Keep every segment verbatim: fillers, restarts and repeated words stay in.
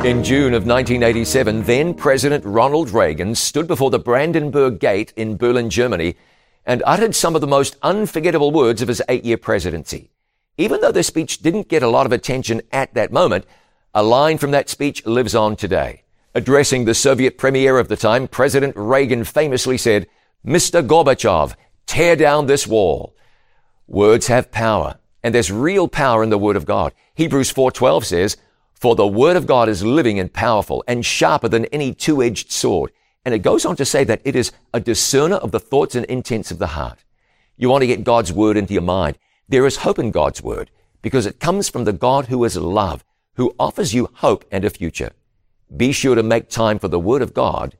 In June of nineteen eighty-seven, then President Ronald Reagan stood before the Brandenburg Gate in Berlin, Germany, and uttered some of the most unforgettable words of his eight-year presidency. Even though the speech didn't get a lot of attention at that moment, a line from that speech lives on today. Addressing the Soviet premier of the time, President Reagan famously said, "Mister Gorbachev, tear down this wall." Words have power, and there's real power in the Word of God. Hebrews four twelve says, "For the Word of God is living and powerful and sharper than any two-edged sword." And it goes on to say that it is a discerner of the thoughts and intents of the heart. You want to get God's Word into your mind. There is hope in God's Word because it comes from the God who is love, who offers you hope and a future. Be sure to make time for the Word of God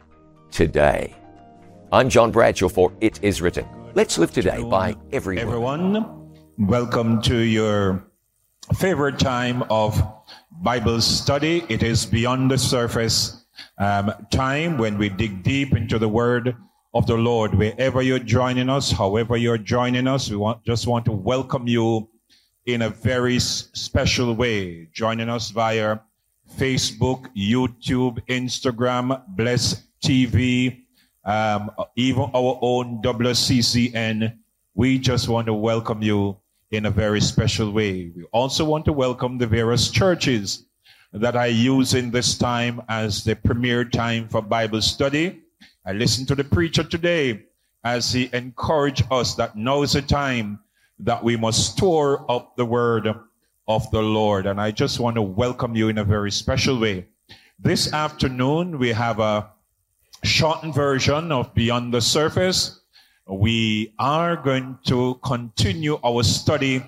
today. I'm John Bradshaw for It Is Written. Let's live today by every word. Everyone, welcome to your favorite time of Bible study. It is Beyond the Surface um, time when we dig deep into the Word of the Lord. Wherever you're joining us, however you're joining us, we want just want to welcome you in a very s- special way. Joining us via Facebook, YouTube, Instagram, Bless T V, um, even our own W C C N. We just want to welcome you in a very special way. We also want to welcome the various churches that are using this time as the premier time for Bible study. I listened to the preacher today as he encouraged us that now is the time that we must store up the word of the Lord. And I just want to welcome you in a very special way. This afternoon, we have a shortened version of Beyond the Surface. We are going to continue our study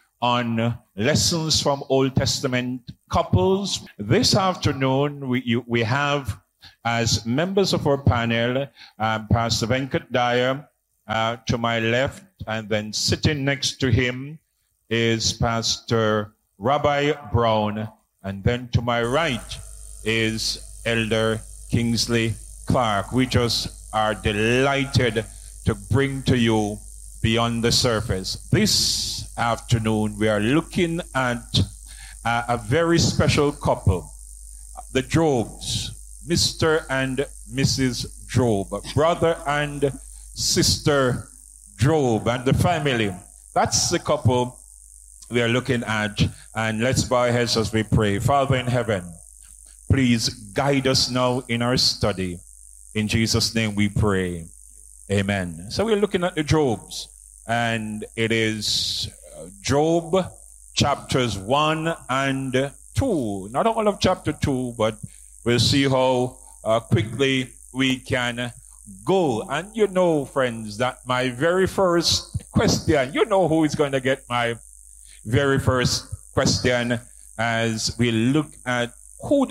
on lessons from Old Testament couples. This afternoon, we, you, we have as members of our panel, um, Pastor Venkat Dyer uh, to my left, and then sitting next to him is Pastor Rabbi Brown, and then to my right is Elder Kingsley Clark. We just are delighted to bring to you Beyond the Surface. This afternoon, we are looking at uh, a very special couple, the Jobs, Mister and Missus Job, brother and sister Job, and the family. That's the couple we are looking at. And let's bow our heads as we pray. Father in heaven, please guide us now in our study. In Jesus' name we pray. Amen. So we're looking at the Jobs, and it is Job chapters one and two. Not all of chapter two, but we'll see how uh, quickly we can go. And you know, friends, that my very first question, you know who is going to get my very first question as we look at who